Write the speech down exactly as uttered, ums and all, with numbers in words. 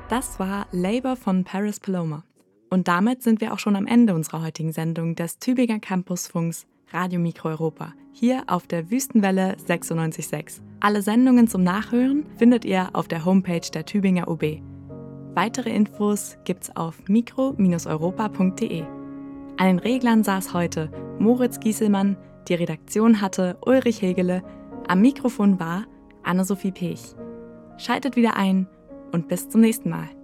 Das war Labour von Paris Paloma. Und damit sind wir auch schon am Ende unserer heutigen Sendung des Tübinger Campusfunks Radio Mikro Europa, hier auf der Wüstenwelle sechsundneunzig Komma sechs. Alle Sendungen zum Nachhören findet ihr auf der Homepage der Tübinger U B. Weitere Infos gibt's auf mikro Bindestrich europa Punkt de. An den Reglern saß heute Moritz Gieselmann, die Redaktion hatte Ulrich Hegele, am Mikrofon war Anne-Sophie Pech. Schaltet wieder ein und bis zum nächsten Mal.